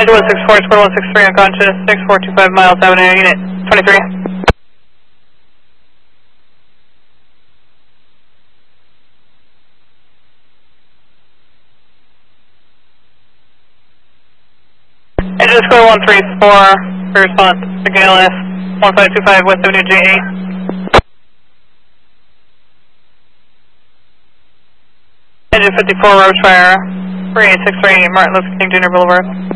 Engine 164, square 163, unconscious, 6425 Miles Avenue, unit 23. Engine square 134, for response, again LS 1525 West Avenue J8. Engine 54, Roachfire, 3863 Martin Luther King Jr. Boulevard.